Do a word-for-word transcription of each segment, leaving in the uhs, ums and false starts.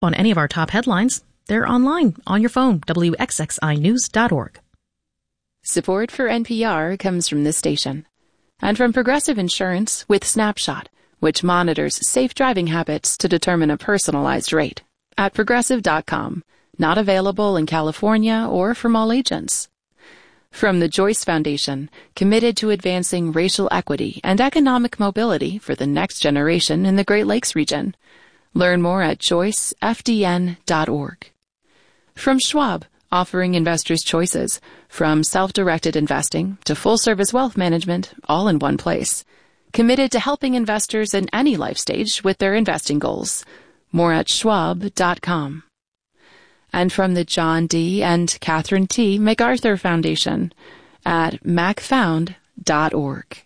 on any of our top headlines, they're online on your phone, W X X I news dot org. Support for N P R comes from this station and from Progressive Insurance with Snapshot, which monitors safe driving habits to determine a personalized rate at progressive dot com. Not available in California or from all agents. From the Joyce Foundation, committed to advancing racial equity and economic mobility for the next generation in the Great Lakes region. Learn more at joyce f d n dot org. From Schwab, offering investors choices, from self-directed investing to full-service wealth management, all in one place. Committed to helping investors in any life stage with their investing goals. More at schwab dot com. And from the John D. and Catherine T. MacArthur Foundation at mac found dot org.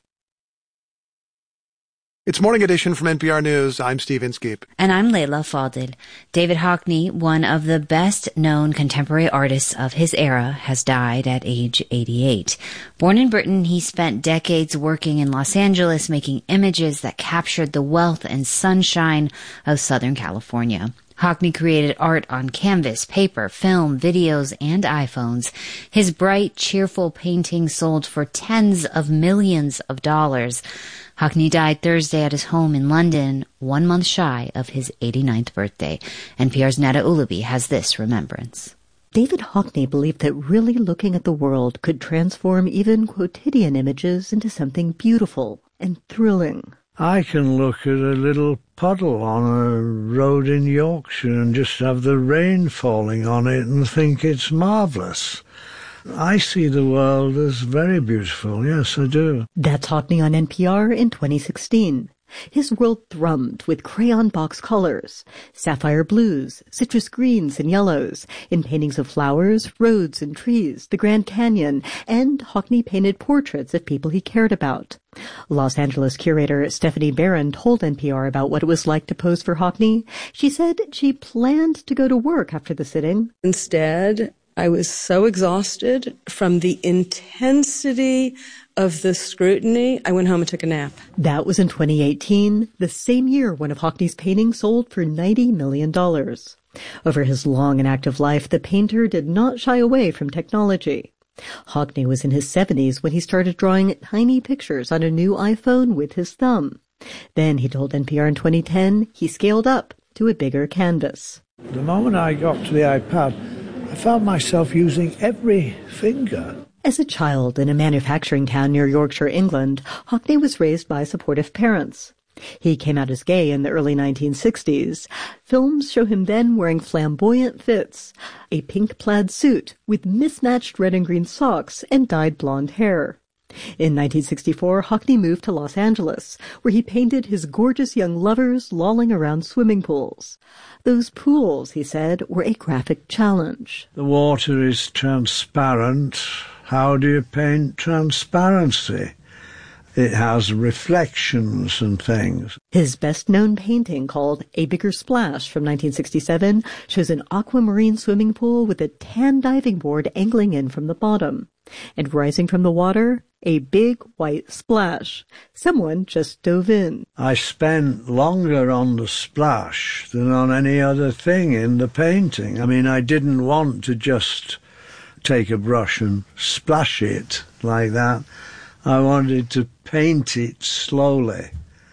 It's Morning Edition from N P R News. I'm Steve Inskeep. And I'm Layla Fadel. David Hockney, one of the best-known contemporary artists of his era, has died at age eighty-eight. Born in Britain, he spent decades working in Los Angeles, making images that captured the wealth and sunshine of Southern California. Hockney created art on canvas, paper, film, videos, and iPhones. His bright, cheerful paintings sold for tens of millions of dollars. Hockney died Thursday at his home in London, one month shy of his eighty-ninth birthday. N P R's Nada Ulaby has this remembrance. David Hockney believed that really looking at the world could transform even quotidian images into something beautiful and thrilling. I can look at a little puddle on a road in Yorkshire and just have the rain falling on it and think it's marvellous. I see the world as very beautiful, yes, I do. That's Hockney on N P R in twenty sixteen. His world thrummed with crayon box colors, sapphire blues, citrus greens and yellows, in paintings of flowers, roads and trees, the Grand Canyon, and Hockney painted portraits of people he cared about. Los Angeles curator Stephanie Barron told N P R about what it was like to pose for Hockney. She said she planned to go to work after the sitting. Instead, I was so exhausted from the intensity of the scrutiny, I went home and took a nap. That was in twenty eighteen, the same year one of Hockney's paintings sold for ninety million dollars. Over his long and active life, the painter did not shy away from technology. Hockney was in his seventies when he started drawing tiny pictures on a new iPhone with his thumb. Then, he told N P R in twenty ten, he scaled up to a bigger canvas. The moment I got to the iPad, I found myself using every finger. As a child in a manufacturing town near Yorkshire, England, Hockney was raised by supportive parents. He came out as gay in the early nineteen sixties. Films show him then wearing flamboyant fits, a pink plaid suit with mismatched red and green socks and dyed blonde hair. In nineteen sixty-four, Hockney moved to Los Angeles, where he painted his gorgeous young lovers lolling around swimming pools. Those pools, he said, were a graphic challenge. The water is transparent. How do you paint transparency? It has reflections and things. His best-known painting, called A Bigger Splash from nineteen sixty-seven, shows an aquamarine swimming pool with a tan diving board angling in from the bottom. And rising from the water, a big white splash. Someone just dove in. I spent longer on the splash than on any other thing in the painting. I mean, I didn't want to just take a brush and splash it like that. I wanted to paint it slowly,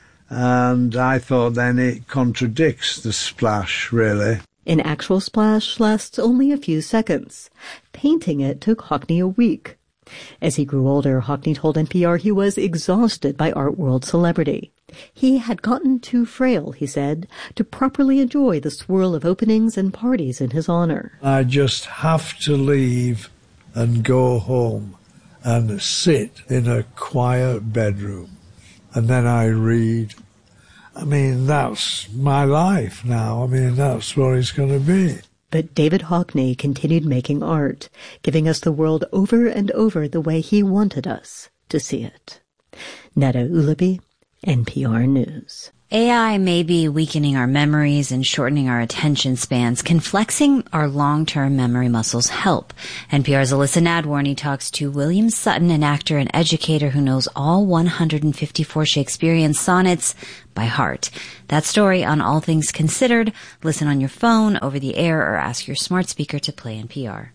and I thought then it contradicts the splash, really. An actual splash lasts only a few seconds. Painting it took Hockney a week. As he grew older, Hockney told N P R he was exhausted by art world celebrity. He had gotten too frail, he said, to properly enjoy the swirl of openings and parties in his honor. I just have to leave and go home and sit in a quiet bedroom, and then I read. I mean, that's my life now. I mean, that's what it's going to be. But David Hockney continued making art, giving us the world over and over the way he wanted us to see it. Nada Ulaby, N P R News. A I may be weakening our memories and shortening our attention spans. Can flexing our long-term memory muscles help? N P R's Alyssa Nadworny talks to William Sutton, an actor and educator who knows all one hundred fifty-four Shakespearean sonnets by heart. That story on All Things Considered. Listen on your phone, over the air, or ask your smart speaker to play N P R.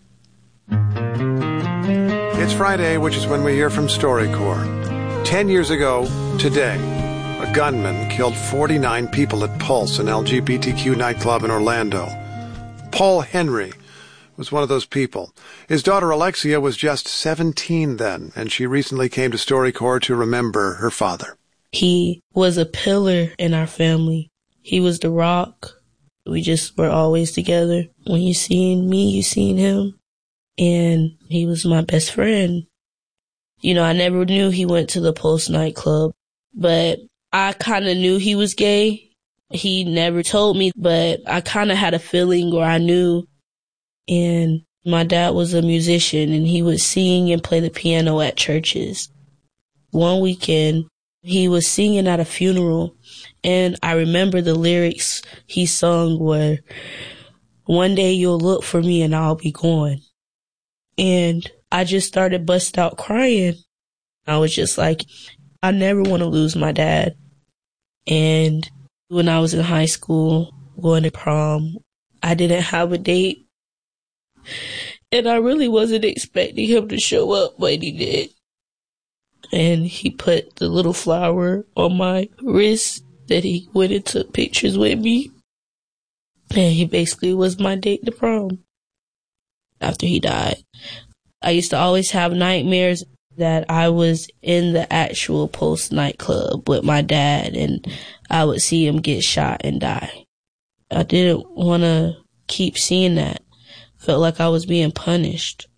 It's Friday, which is when we hear from StoryCorps. Ten years ago, today, a gunman killed forty-nine people at Pulse, an L G B T Q nightclub in Orlando. Paul Henry was one of those people. His daughter Alexia was just seventeen then, and she recently came to StoryCorps to remember her father. He was a pillar in our family. He was the rock. We just were always together. When you seen me, you seen him. And he was my best friend. You know, I never knew he went to the Pulse nightclub, but I kind of knew he was gay. He never told me, but I kind of had a feeling, or I knew. And my dad was a musician, and he would sing and play the piano at churches. One weekend, he was singing at a funeral, and I remember the lyrics he sung were, "One day you'll look for me and I'll be gone." And I just started bust out crying. I was just like, I never want to lose my dad. And when I was in high school, going to prom, I didn't have a date. And I really wasn't expecting him to show up, but he did. And he put the little flower on my wrist that he went and took pictures with me. And he basically was my date to prom after he died. I used to always have nightmares that I was in the actual Pulse nightclub with my dad and I would see him get shot and die. I didn't want to keep seeing that. Felt like I was being punished.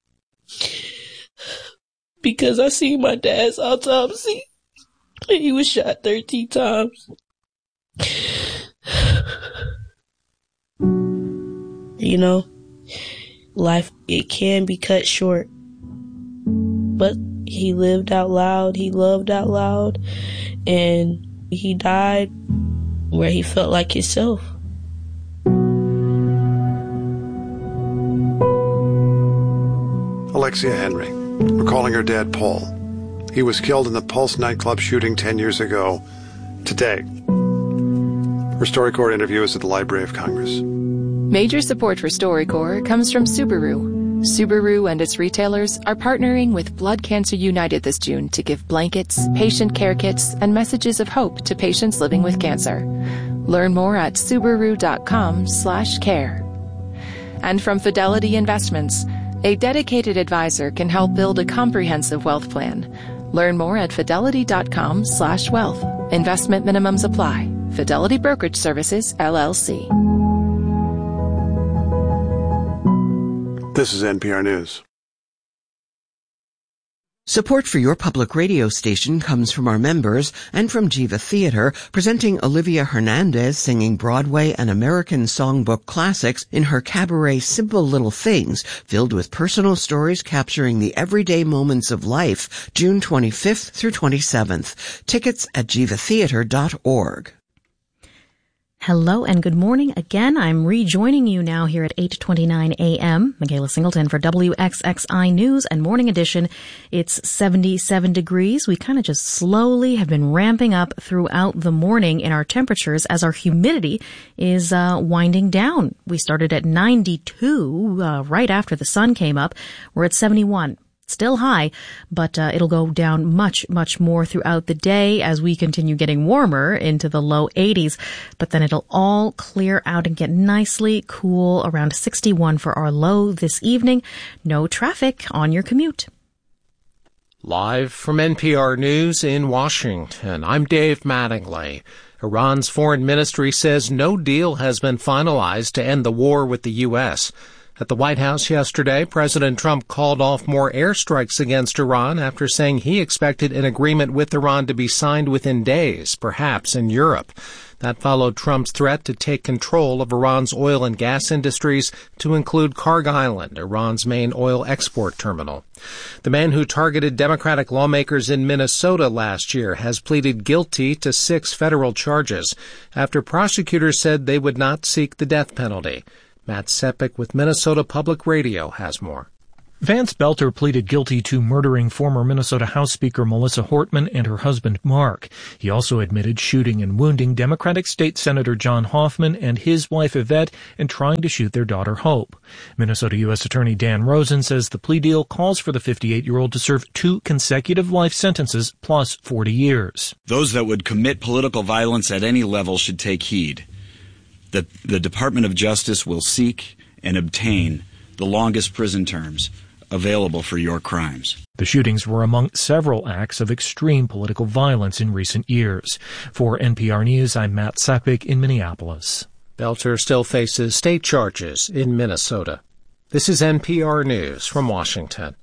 Because I seen my dad's autopsy and he was shot thirteen times. You know, life, it can be cut short. But he lived out loud, he loved out loud, and he died where he felt like himself. Alexia Henry, recalling her dad, Paul. He was killed in the Pulse nightclub shooting ten years ago today. Her StoryCorps interview is at the Library of Congress. Major support for StoryCorps comes from Subaru. Subaru and its retailers are partnering with Blood Cancer United this June to give blankets, patient care kits, and messages of hope to patients living with cancer. Learn more at Subaru.com slash care. And from Fidelity Investments, a dedicated advisor can help build a comprehensive wealth plan. Learn more at Fidelity.com slash wealth. Investment minimums apply. Fidelity Brokerage Services, L L C. This is N P R News. Support for your public radio station comes from our members and from Jiva Theater, presenting Olivia Hernandez singing Broadway and American songbook classics in her cabaret Simple Little Things, filled with personal stories capturing the everyday moments of life, June twenty-fifth through twenty-seventh. Tickets at jiva theater dot org. Hello and good morning again. I'm rejoining you now here at eight twenty-nine a.m. Michaela Singleton for W X X I News and Morning Edition. It's seventy-seven degrees. We kind of just slowly have been ramping up throughout the morning in our temperatures as our humidity is uh, winding down. We started at ninety-two uh, right after the sun came up. We're at seventy-one. Still high, but uh, it'll go down much, much more throughout the day as we continue getting warmer into the low eighties. But then it'll all clear out and get nicely cool around sixty-one for our low this evening. No traffic on your commute. Live from N P R News in Washington, I'm Dave Mattingly. Iran's foreign ministry says no deal has been finalized to end the war with the U S At the White House yesterday, President Trump called off more airstrikes against Iran after saying he expected an agreement with Iran to be signed within days, perhaps in Europe. That followed Trump's threat to take control of Iran's oil and gas industries, to include Kharg Island, Iran's main oil export terminal. The man who targeted Democratic lawmakers in Minnesota last year has pleaded guilty to six federal charges after prosecutors said they would not seek the death penalty. Matt Sepik with Minnesota Public Radio has more. Vance Belter pleaded guilty to murdering former Minnesota House Speaker Melissa Hortman and her husband Mark. He also admitted shooting and wounding Democratic State Senator John Hoffman and his wife Yvette and trying to shoot their daughter Hope. Minnesota U S Attorney Dan Rosen says the plea deal calls for the fifty-eight-year-old to serve two consecutive life sentences plus forty years. Those that would commit political violence at any level should take heed. The, the Department of Justice will seek and obtain the longest prison terms available for your crimes. The shootings were among several acts of extreme political violence in recent years. For N P R News, I'm Matt Sepik in Minneapolis. Belter still faces state charges in Minnesota. This is N P R News from Washington.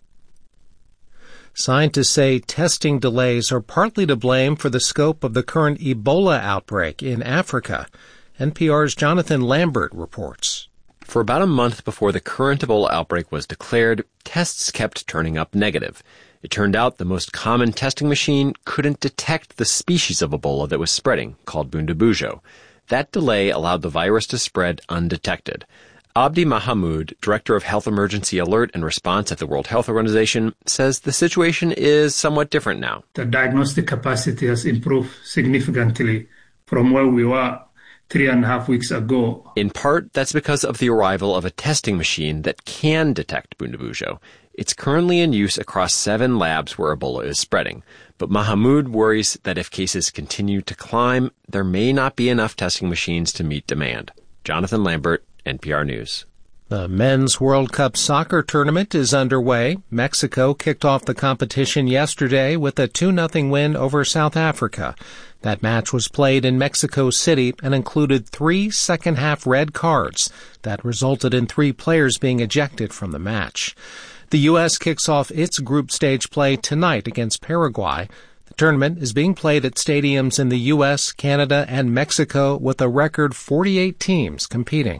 Scientists say testing delays are partly to blame for the scope of the current Ebola outbreak in Africa. N P R's Jonathan Lambert reports. For about a month before the current Ebola outbreak was declared, tests kept turning up negative. It turned out the most common testing machine couldn't detect the species of Ebola that was spreading, called Bundibugyo. That delay allowed the virus to spread undetected. Abdi Mahamoud, Director of Health Emergency Alert and Response at the World Health Organization, says the situation is somewhat different now. The diagnostic capacity has improved significantly from where we were three and a half weeks ago. In part, that's because of the arrival of a testing machine that can detect Bundibugyo. It's currently in use across seven labs where Ebola is spreading. But Mahamoud worries that if cases continue to climb, there may not be enough testing machines to meet demand. Jonathan Lambert, N P R News. The Men's World Cup soccer tournament is underway. Mexico kicked off the competition yesterday with a two nothing win over South Africa. That match was played in Mexico City and included three second-half red cards that resulted in three players being ejected from the match. The U S kicks off its group stage play tonight against Paraguay. The tournament is being played at stadiums in the U S, Canada, and Mexico with a record forty-eight teams competing.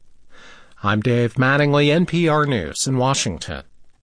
I'm Dave Mattingly, N P R News in Washington.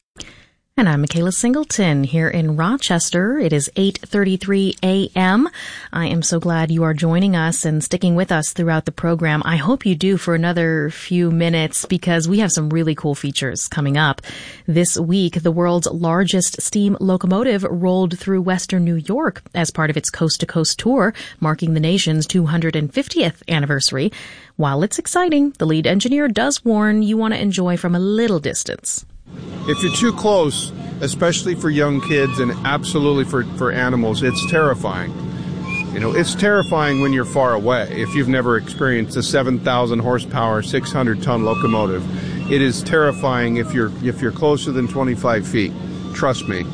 And I'm Michaela Singleton here in Rochester. It is eight thirty-three a.m. I am so glad you are joining us and sticking with us throughout the program. I hope you do for another few minutes because we have some really cool features coming up. This week, the world's largest steam locomotive rolled through western New York as part of its coast-to-coast tour, marking the nation's two hundred fiftieth anniversary. While it's exciting, the lead engineer does warn you want to enjoy from a little distance. If you're too close, especially for young kids and absolutely for, for animals, it's terrifying. You know, it's terrifying when you're far away. If you've never experienced a seven thousand horsepower, six hundred ton locomotive, it is terrifying if you're if you're closer than twenty-five feet. Trust me.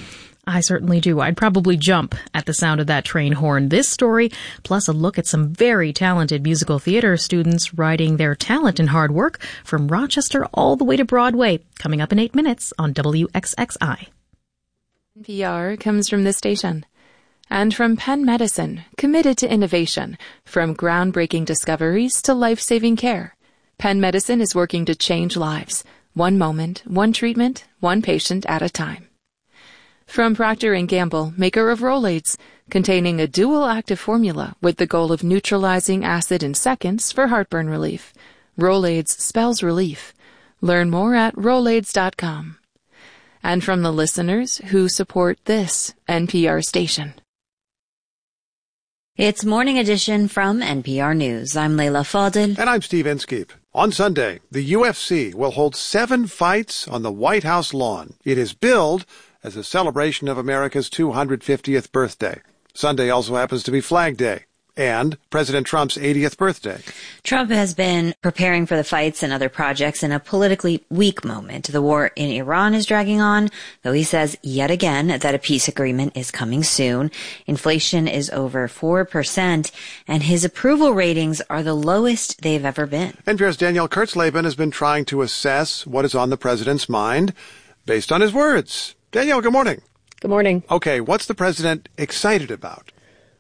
I certainly do. I'd probably jump at the sound of that train horn. This story, plus a look at some very talented musical theater students riding their talent and hard work from Rochester all the way to Broadway, coming up in eight minutes on W X X I. N P R comes from this station. And from Penn Medicine, committed to innovation, from groundbreaking discoveries to life-saving care. Penn Medicine is working to change lives, one moment, one treatment, one patient at a time. From Procter and Gamble, maker of Rolaids, containing a dual-active formula with the goal of neutralizing acid in seconds for heartburn relief. Rolaids spells relief. Learn more at Rolaids dot com. And from the listeners who support this N P R station. It's Morning Edition from N P R News. I'm Leila Fadel. And I'm Steve Inskeep. On Sunday, the U F C will hold seven fights on the White House lawn. It is billed as a celebration of America's two hundred fiftieth birthday. Sunday also happens to be Flag Day and President Trump's eightieth birthday. Trump has been preparing for the fights and other projects in a politically weak moment. The war in Iran is dragging on, though he says yet again that a peace agreement is coming soon. Inflation is over four percent, and his approval ratings are the lowest they've ever been. N P R's Danielle Kurtzleben has been trying to assess what is on the president's mind based on his words. Danielle, good morning. Good morning. Okay, what's the president excited about?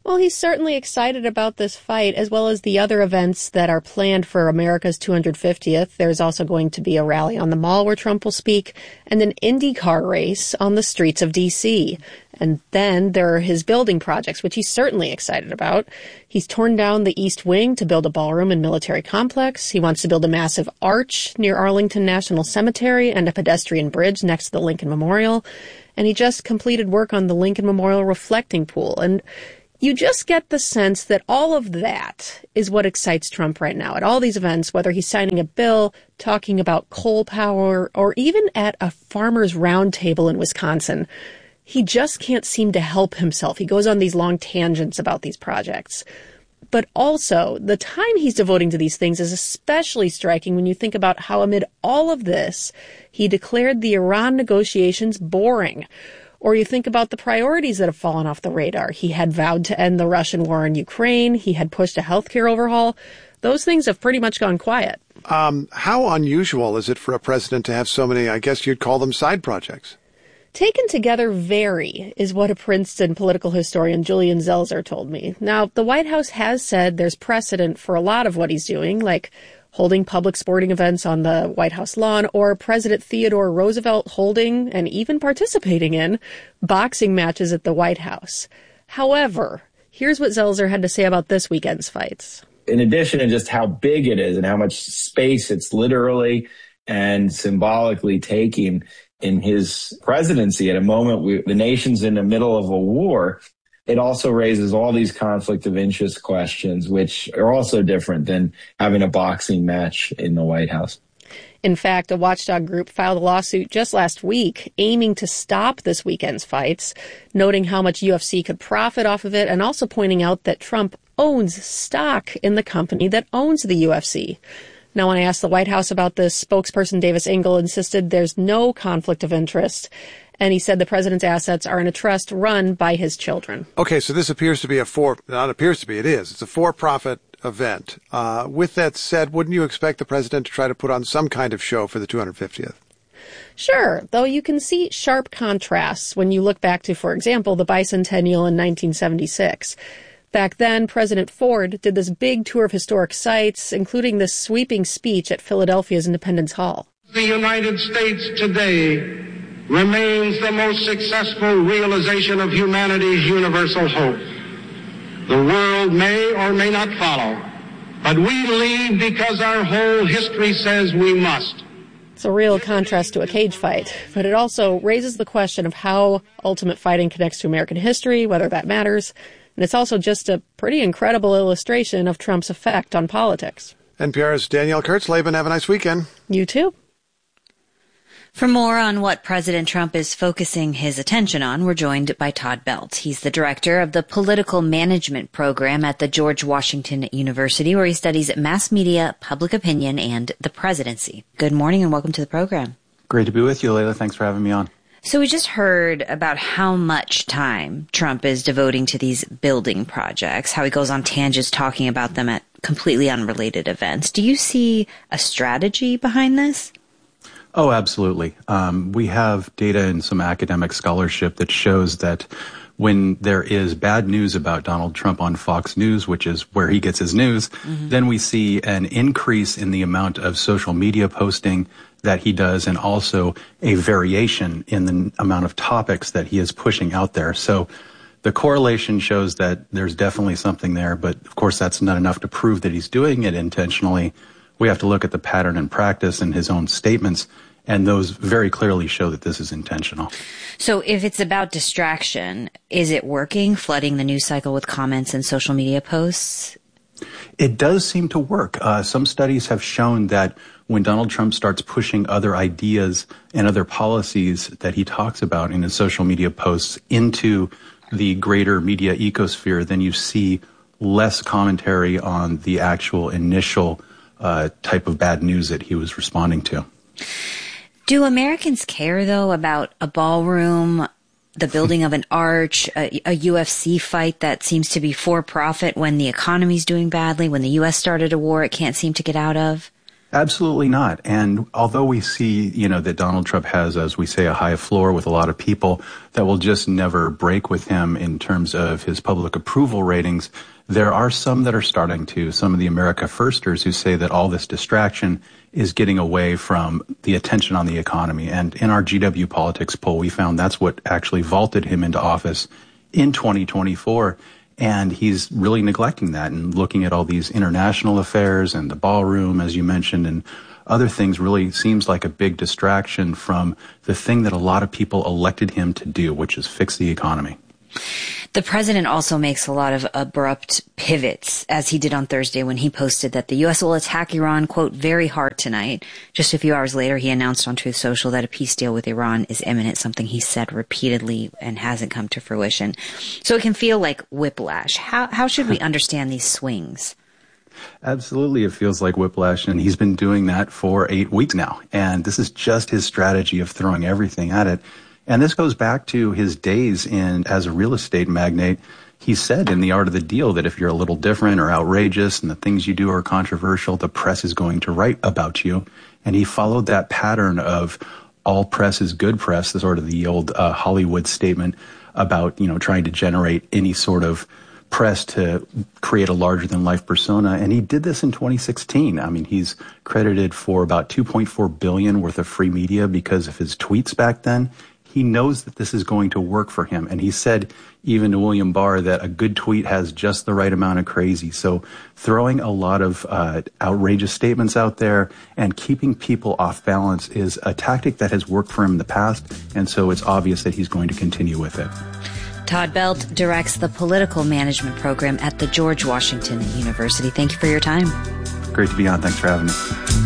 Well, he's certainly excited about this fight, as well as the other events that are planned for America's two hundred fiftieth. There's also going to be a rally on the Mall where Trump will speak, and an IndyCar race on the streets of D C. And then there are his building projects, which he's certainly excited about. He's torn down the East Wing to build a ballroom and military complex. He wants to build a massive arch near Arlington National Cemetery and a pedestrian bridge next to the Lincoln Memorial. And he just completed work on the Lincoln Memorial reflecting pool. And you just get the sense that all of that is what excites Trump right now at all these events, whether he's signing a bill, talking about coal power, or even at a farmers' roundtable in Wisconsin. He just can't seem to help himself. He goes on these long tangents about these projects. But also, the time he's devoting to these things is especially striking when you think about how amid all of this, he declared the Iran negotiations boring. Or you think about the priorities that have fallen off the radar. He had vowed to end the Russian war in Ukraine. He had pushed a healthcare overhaul. Those things have pretty much gone quiet. Um, how unusual is it for a president to have so many, I guess you'd call them side projects? Taken together, very, is what a Princeton political historian, Julian Zelzer, told me. Now, the White House has said there's precedent for a lot of what he's doing, like holding public sporting events on the White House lawn, or President Theodore Roosevelt holding and even participating in boxing matches at the White House. However, here's what Zelzer had to say about this weekend's fights. In addition to just how big it is and how much space it's literally and symbolically taking in his presidency at a moment we, the nation's in the middle of a war, it also raises all these conflict of interest questions, which are also different than having a boxing match in the White House. In fact, a watchdog group filed a lawsuit just last week aiming to stop this weekend's fights, noting how much U F C could profit off of it, and also pointing out that Trump owns stock in the company that owns the U F C. Now, when I asked the White House about this, spokesperson Davis Engel insisted there's no conflict of interest, and he said the president's assets are in a trust run by his children. Okay, so this appears to be a for, not appears to be, it is. It's a for-profit event. Uh, with that said, wouldn't you expect the president to try to put on some kind of show for the two hundred fiftieth? Sure, though you can see sharp contrasts when you look back to, for example, the bicentennial in nineteen seventy-six. Back then, President Ford did this big tour of historic sites, including this sweeping speech at Philadelphia's Independence Hall. The United States today remains the most successful realization of humanity's universal hope. The world may or may not follow, but we lead because our whole history says we must. It's a real contrast to a cage fight, but it also raises the question of how ultimate fighting connects to American history, whether that matters. And it's also just a pretty incredible illustration of Trump's effect on politics. N P R's Danielle Kurtzleben. Have a nice weekend. You too. For more on what President Trump is focusing his attention on, we're joined by Todd Belt. He's the director of the Political Management Program at the George Washington University, where he studies mass media, public opinion, and the presidency. Good morning and welcome to the program. Great to be with you, Layla. Thanks for having me on. So we just heard about how much time Trump is devoting to these building projects, how he goes on tangents talking about them at completely unrelated events. Do you see a strategy behind this? Oh, absolutely. Um, we have data and some academic scholarship that shows that when there is bad news about Donald Trump on Fox News, which is where he gets his news, mm-hmm. then we see an increase in the amount of social media posting that he does, and also a variation in the amount of topics that he is pushing out there. So the correlation shows that there's definitely something there, but of course that's not enough to prove that he's doing it intentionally. We have to look at the pattern and practice in his own statements, and those very clearly show that this is intentional. So if it's about distraction, is it working, flooding the news cycle with comments and social media posts? It does seem to work. Uh, some studies have shown that when Donald Trump starts pushing other ideas and other policies that he talks about in his social media posts into the greater media ecosphere, then you see less commentary on the actual initial uh, type of bad news that he was responding to. Do Americans care, though, about a ballroom, the building of an arch, a, a U F C fight that seems to be for profit when the economy's doing badly, when the U S started a war it can't seem to get out of? Absolutely not. And although we see, you know, that Donald Trump has, as we say, a high floor with a lot of people that will just never break with him in terms of his public approval ratings, there are some that are starting to, some of the America Firsters who say that all this distraction is getting away from the attention on the economy. And in our G W Politics poll, we found that's what actually vaulted him into office in twenty twenty-four. And he's really neglecting that and looking at all these international affairs and the ballroom, as you mentioned, and other things really seems like a big distraction from the thing that a lot of people elected him to do, which is fix the economy. The president also makes a lot of abrupt pivots, as he did on Thursday when he posted that the U S will attack Iran, quote, very hard tonight. Just a few hours later, he announced on Truth Social that a peace deal with Iran is imminent, something he said repeatedly and hasn't come to fruition. So it can feel like whiplash. How, how should we understand these swings? Absolutely. It feels like whiplash, and he's been doing that for eight weeks now. And this is just his strategy of throwing everything at it. And this goes back to his days in as a real estate magnate. He said in The Art of the Deal that if you're a little different or outrageous and the things you do are controversial, the press is going to write about you. And he followed that pattern of all press is good press, the sort of the old uh, Hollywood statement about, you know, trying to generate any sort of press to create a larger than life persona. And he did this in twenty sixteen. I mean, he's credited for about two point four billion dollars worth of free media because of his tweets back then. He knows that this is going to work for him. And he said, even to William Barr, that a good tweet has just the right amount of crazy. So throwing a lot of uh, outrageous statements out there and keeping people off balance is a tactic that has worked for him in the past. And so it's obvious that he's going to continue with it. Todd Belt directs the political management program at the George Washington University. Thank you for your time. Great to be on. Thanks for having me.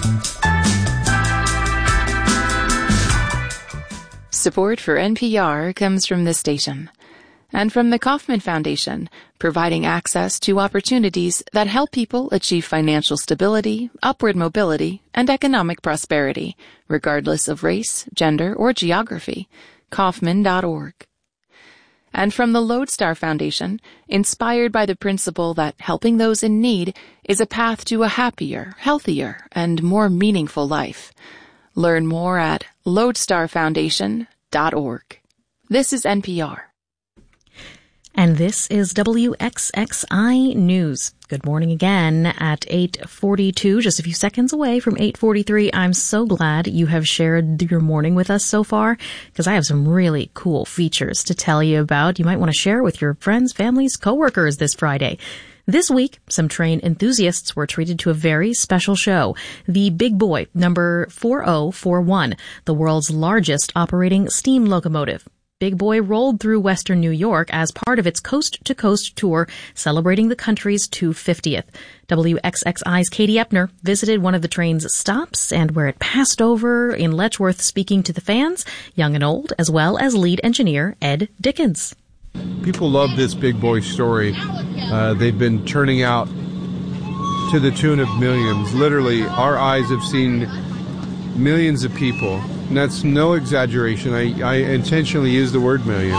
Support for N P R comes from this station and from the Kauffman Foundation, providing access to opportunities that help people achieve financial stability, upward mobility, and economic prosperity, regardless of race, gender, or geography. Kauffman dot org. And from the Lodestar Foundation, inspired by the principle that helping those in need is a path to a happier, healthier, and more meaningful life. Learn more at lodestar foundation dot org. This is N P R. And this is W X X I News. Good morning again at eight forty-two, just a few seconds away from eight forty-three. I'm so glad you have shared your morning with us so far, because I have some really cool features to tell you about. You might want to share with your friends, families, coworkers this Friday. This week, some train enthusiasts were treated to a very special show. The Big Boy, number four oh four one, the world's largest operating steam locomotive. Big Boy rolled through western New York as part of its coast-to-coast tour celebrating the country's two hundred fiftieth. W X X I's Katie Epner visited one of the train's stops and where it passed over in Letchworth, speaking to the fans, young and old, as well as lead engineer Ed Dickens. People love this Big Boy story. Uh, they've been turning out to the tune of millions. Literally, our eyes have seen millions of people. And that's no exaggeration. I, I intentionally use the word millions.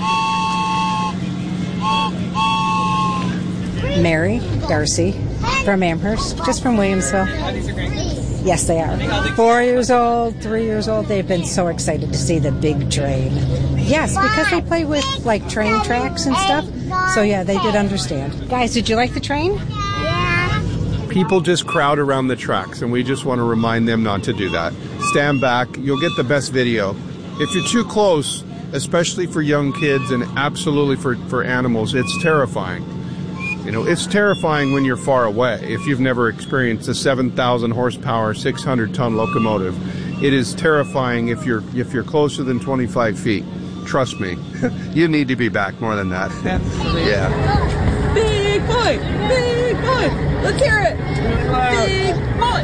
Mary Darcy from Amherst, just from Williamsville. Yes, they are. Four years old, three years old. They've been so excited to see the big train. Yes, because they play with, like, train tracks and stuff. So, yeah, they did understand. Guys, did you like the train? Yeah. People just crowd around the tracks, and we just want to remind them not to do that. Stand back. You'll get the best video. If you're too close, especially for young kids and absolutely for, for animals, it's terrifying. You know, it's terrifying when you're far away. If you've never experienced a seven thousand horsepower, six hundred ton locomotive, it is terrifying if you're if you're closer than twenty-five feet. Trust me, you need to be back more than that. Absolutely. Yeah. Big boy, big boy. Let's hear it. Big boy.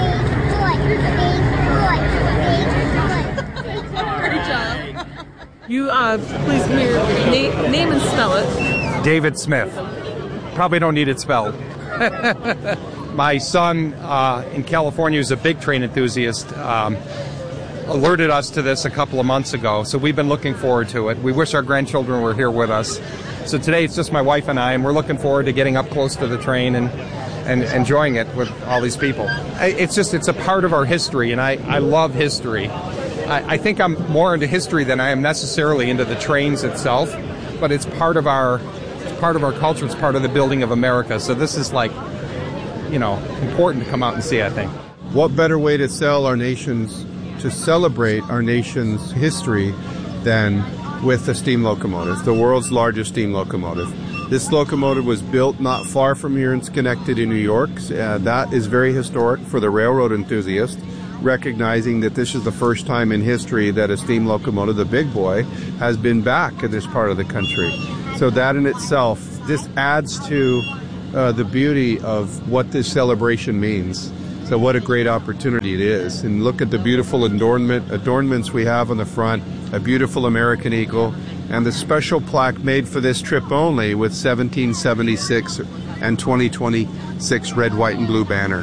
Big boy. Great job. You uh, please come here. Name, name and spell it. David Smith. Probably don't need it spelled. My son uh, in California is a big train enthusiast. Um, alerted us to this a couple of months ago, so we've been looking forward to it. We wish our grandchildren were here with us. So today it's just my wife and I, and we're looking forward to getting up close to the train and and enjoying it with all these people. It's just, it's a part of our history, and I, I love history. I, I think I'm more into history than I am necessarily into the trains itself, but it's part of our, it's part of our culture, it's part of the building of America. So this is like, you know, important to come out and see, I think. What better way to sell our nation's, to celebrate our nation's history than with a steam locomotive, the world's largest steam locomotive. This locomotive was built not far from here in Schenectady, New York. Uh, that is very historic for the railroad enthusiast, recognizing that this is the first time in history that a steam locomotive, the big boy, has been back in this part of the country. So that in itself, this adds to uh, the beauty of what this celebration means. So what a great opportunity it is. And look at the beautiful adornment, adornments we have on the front, a beautiful American eagle, and the special plaque made for this trip only with seventeen seventy-six and twenty twenty-six red, white, and blue banner.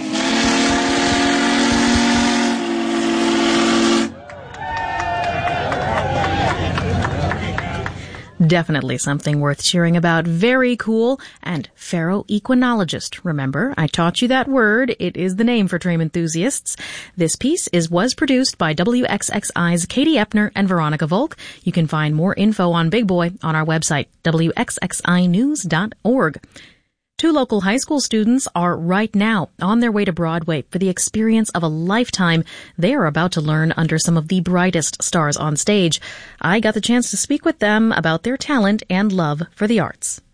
Definitely something worth cheering about. Very cool. And ferroequinologist. Remember, I taught you that word. It is the name for train enthusiasts. This piece is was produced by W X X I's Katie Epner and Veronica Volk. You can find more info on Big Boy on our website, W X X I news dot org. Two local high school students are right now on their way to Broadway for the experience of a lifetime. They are about to learn under some of the brightest stars on stage. I got the chance to speak with them about their talent and love for the arts.